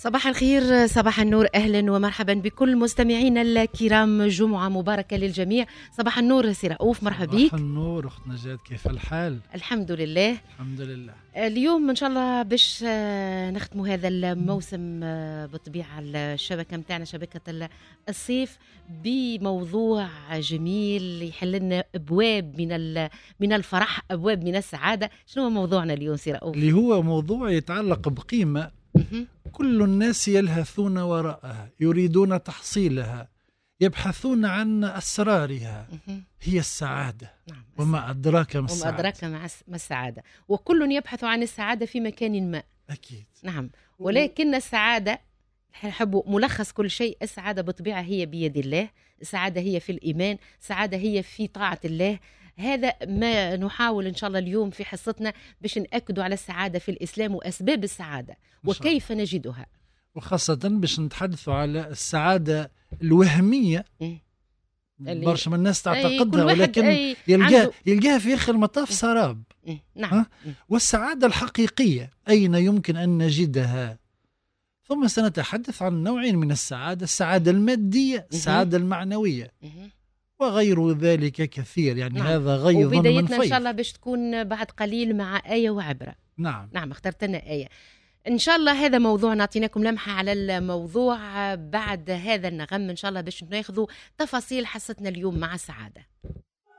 صباح الخير، صباح النور، أهلا ومرحبا بكل مستمعينا الكرام. جمعة مباركة للجميع. صباح النور سي رؤوف، مرحبا بك. صباح النور أخت نجاة، كيف الحال؟ الحمد لله. الحمد لله. اليوم إن شاء الله باش نختموا هذا الموسم بالطبيعة الشبكة متاعنا، شبكة الصيف، بموضوع جميل يحل لنا أبواب من الفرح، أبواب من السعادة. شنو هو موضوعنا اليوم سي رؤوف؟ اللي هو موضوع يتعلق بقيمة كل الناس يلهثون وراءها، يريدون تحصيلها، يبحثون عن أسرارها، هي السعادة. نعم. وما أدراك ما السعادة. وما أدراك ما السعادة. وكل يبحث عن السعادة في مكان ما. أكيد. نعم. ولكن السعادة، نحب ملخص كل شيء، السعادة بالطبيعة هي بيد الله، السعادة هي في الإيمان، السعادة هي في طاعة الله. هذا ما نحاول إن شاء الله اليوم في حصتنا باش نأكدوا على السعادة في الإسلام وأسباب السعادة وكيف نجدها، وخاصة باش نتحدثوا على السعادة الوهمية. برشا من الناس تعتقدها ولكن يلقاها في آخر المطاف سراب. نعم. والسعادة الحقيقية أين يمكن أن نجدها؟ ثم سنتحدث عن نوعين من السعادة: السعادة المادية، السعادة المعنوية، وغير ذلك كثير. يعني نعم. هذا غيظ من فيض. وبدايتنا إن شاء الله باش تكون بعد قليل مع آية وعبرة. نعم. نعم، اخترت لنا آية إن شاء الله. هذا موضوع نعطيناكم لمحة على الموضوع. بعد هذا النغم إن شاء الله باش ناخذوا تفاصيل حصتنا اليوم مع السعادة.